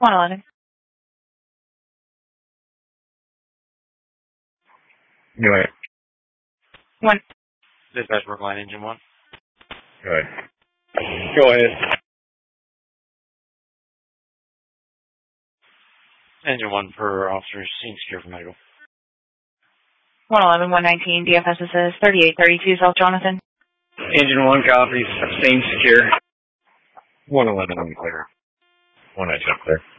111. Go ahead. 1. Dispatch Brookline, Engine 1. Go ahead. Go ahead. Engine 1 per officer, scene secure for medical. 111, 119, DFSS 3832, South Jonathan. Engine 1 copies, scene secure. 111 unclear. 119 clear.